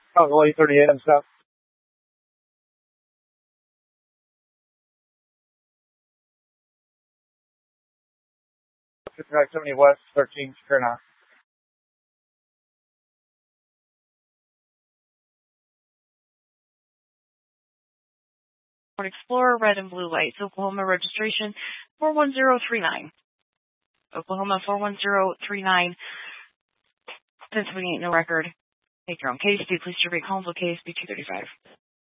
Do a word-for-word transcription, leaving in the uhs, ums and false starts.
Probably eight thirty a.m. stuff. fifty-five seventy West, thirteen Skrina. Ford Explorer, red and blue lights, Oklahoma registration four one zero three nine. Oklahoma four one zero three nine. Since we ain't no record, make your own case. Do please distribute Collinsville case B two thirty-five.